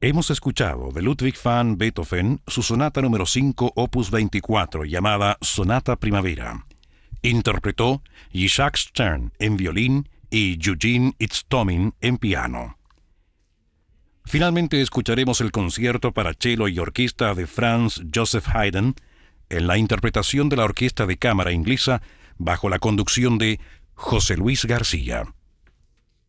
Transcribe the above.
Hemos escuchado de Ludwig van Beethoven su sonata número 5, opus 24, llamada Sonata Primavera. Interpretó Yishak Stern en violín y Eugene Istomin en piano. Finalmente escucharemos el concierto para cello y orquesta de Franz Joseph Haydn en la interpretación de la Orquesta de Cámara Inglesa bajo la conducción de José Luis García.